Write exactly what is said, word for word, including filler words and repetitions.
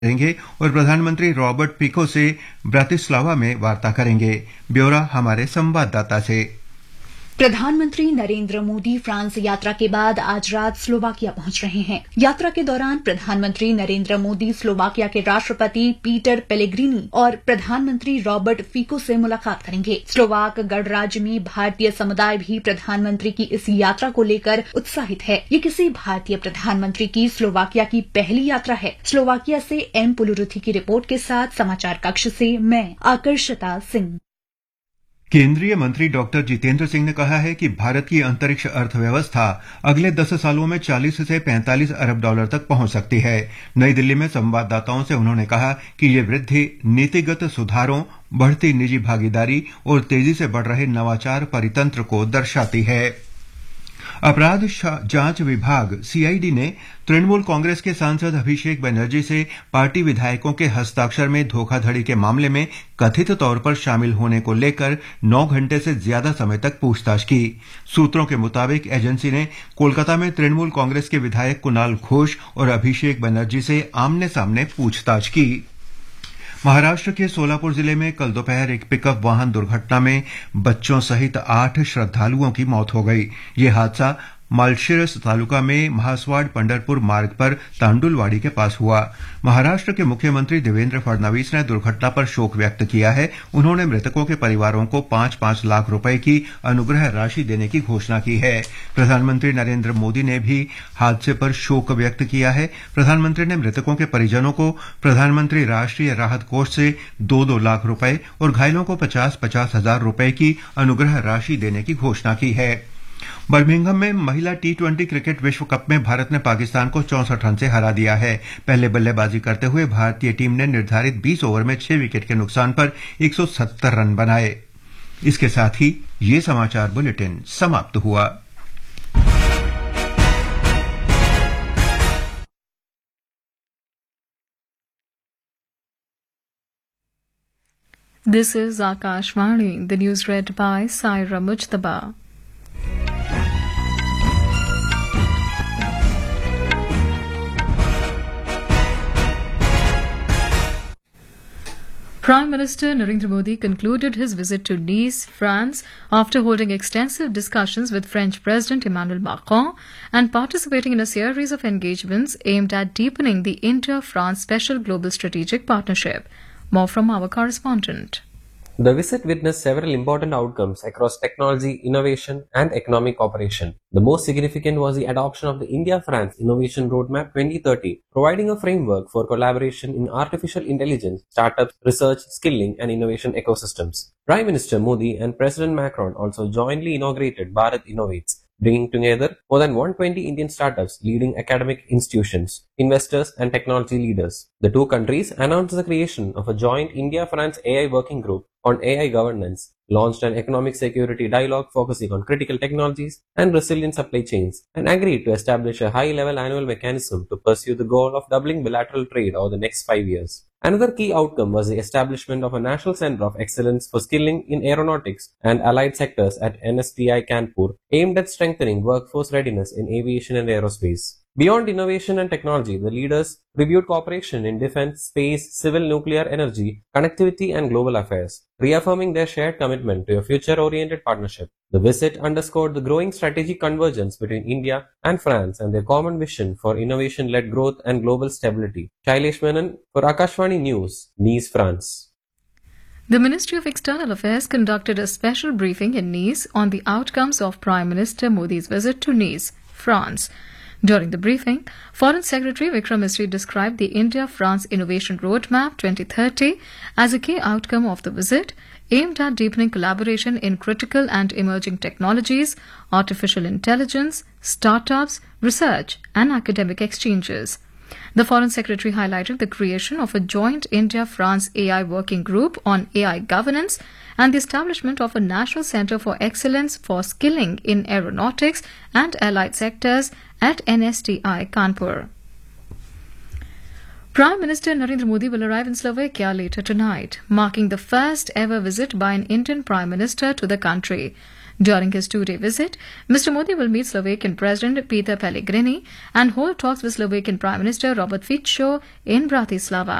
करेंगे और प्रधानमंत्री रॉबर्ट फिको से ब्रातिस्लावा में वार्ता करेंगे। ब्यौरा हमारे संवाददाता से। प्रधानमंत्री नरेंद्र मोदी फ्रांस यात्रा के बाद आज रात स्लोवाकिया पहुंच रहे हैं। यात्रा के दौरान प्रधानमंत्री नरेंद्र मोदी स्लोवाकिया के राष्ट्रपति पीटर पेलेग्रिनी और प्रधानमंत्री रॉबर्ट फिको से मुलाकात करेंगे। स्लोवाक गणराज्य में भारतीय समुदाय भी प्रधानमंत्री की इस यात्रा को लेकर उत्साहित है। ये किसी भारतीय प्रधानमंत्री की स्लोवाकिया की पहली यात्रा है। स्लोवाकिया से एम पुलुरुथी की रिपोर्ट के साथ समाचार कक्ष से मैं आकर्षता सिंह। केंद्रीय मंत्री डॉक्टर जितेंद्र सिंह ने कहा है कि भारत की अंतरिक्ष अर्थव्यवस्था अगले दस सालों में चालीस से पैंतालीस अरब डॉलर तक पहुंच सकती है। नई दिल्ली में संवाददाताओं से उन्होंने कहा कि ये वृद्धि नीतिगत सुधारों, बढ़ती निजी भागीदारी और तेजी से बढ़ रहे नवाचार परितंत्र को दर्शाती है। अपराध जांच विभाग सीआईडी ने तृणमूल कांग्रेस के सांसद अभिषेक बनर्जी से पार्टी विधायकों के हस्ताक्षर में धोखाधड़ी के मामले में कथित तौर पर शामिल होने को लेकर नौ घंटे से ज्यादा समय तक पूछताछ की। सूत्रों के मुताबिक एजेंसी ने कोलकाता में तृणमूल कांग्रेस के विधायक कुणाल घोष और अभिषेक बनर्जी से आमने सामने पूछताछ की। महाराष्ट्र के सोलापुर जिले में कल दोपहर एक पिकअप वाहन दुर्घटना में बच्चों सहित आठ श्रद्धालुओं की मौत हो गई। ये हादसा मालशिरस तालुका में महासवाड़ पंढरपुर मार्ग पर तांडुलवाड़ी के पास हुआ। महाराष्ट्र के मुख्यमंत्री देवेंद्र फडणवीस ने दुर्घटना पर शोक व्यक्त किया है। उन्होंने मृतकों के परिवारों को पांच पांच लाख रुपए की अनुग्रह राशि देने की घोषणा की है। प्रधानमंत्री नरेंद्र मोदी ने भी हादसे पर शोक व्यक्त किया है। प्रधानमंत्री ने मृतकों के परिजनों को प्रधानमंत्री राष्ट्रीय राहत कोष से दो दो लाख रुपए और घायलों को पचास पचास हजार रुपए की अनुग्रह राशि देने की घोषणा की है। बर्मिंघम में महिला टी ट्वेंटी क्रिकेट विश्व कप में भारत ने पाकिस्तान को चौसठ रन से हरा दिया है। पहले बल्लेबाजी करते हुए भारतीय टीम ने निर्धारित बीस ओवर में छह विकेट के नुकसान पर एक सौ सत्तर रन बनाए। इसके साथ ही ये समाचार बुलेटिन समाप्त हुआ। This is Akashvani, the news read by Saira Mujtaba. Prime Minister Narendra Modi concluded his visit to Nice, France, after holding extensive discussions with French President Emmanuel Macron and participating in a series of engagements aimed at deepening the India-France Special Global Strategic Partnership. More from our correspondent. The visit witnessed several important outcomes across technology, innovation, and economic cooperation. The most significant was the adoption of the India-France Innovation Roadmap twenty thirty, providing a framework for collaboration in artificial intelligence, startups, research, skilling, and innovation ecosystems. Prime Minister Modi and President Macron also jointly inaugurated Bharat Innovates, bringing together more than one hundred twenty Indian startups, leading academic institutions, investors, and technology leaders. The two countries announced the creation of a joint India-France A I working group on A I governance, launched an economic security dialogue focusing on critical technologies and resilient supply chains, and agreed to establish a high-level annual mechanism to pursue the goal of doubling bilateral trade over the next five years. Another key outcome was the establishment of a National Center of Excellence for Skilling in Aeronautics and Allied Sectors at N S T I Kanpur, aimed at strengthening workforce readiness in aviation and aerospace. Beyond innovation and technology, the leaders reviewed cooperation in defense, space, civil nuclear energy, connectivity, and global affairs, reaffirming their shared commitment to a future-oriented partnership. The visit underscored the growing strategic convergence between India and France and their common vision for innovation-led growth and global stability. Shailesh Menon for Akashvani News, Nice, France. The Ministry of External Affairs conducted a special briefing in Nice on the outcomes of Prime Minister Modi's visit to Nice, France. During the briefing, Foreign Secretary Vikram Misri described the India-France Innovation Roadmap twenty thirty as a key outcome of the visit, aimed at deepening collaboration in critical and emerging technologies, artificial intelligence, startups, research, and academic exchanges. The Foreign Secretary highlighted the creation of a joint India-France A I working group on A I governance and the establishment of a National Center for Excellence for Skilling in Aeronautics and Allied Sectors at N S T I Kanpur. Prime Minister Narendra Modi will arrive in Slovakia later tonight, marking the first ever visit by an Indian Prime Minister to the country. During his two-day visit, Mister Modi will meet Slovakian President Peter Pellegrini and hold talks with Slovakian Prime Minister Robert Fico in Bratislava.